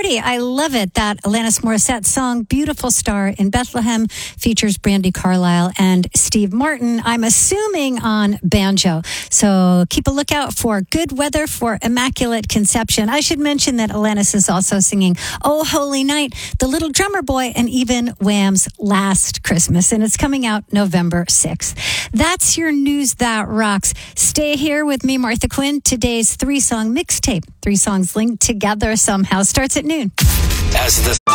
pretty. I love it. That Alanis Morissette song, Beautiful Star in Bethlehem, features Brandi Carlile and Steve Martin, I'm assuming on banjo. So keep a lookout for Good Weather for Immaculate Conception. I should mention that Alanis is also singing Oh Holy Night, The Little Drummer Boy, and even Wham's Last Christmas. And it's coming out November 6th. That's your news that rocks. Stay here with me, Martha Quinn. Today's 3-song mixtape, 3 songs linked together somehow, starts at noon. As the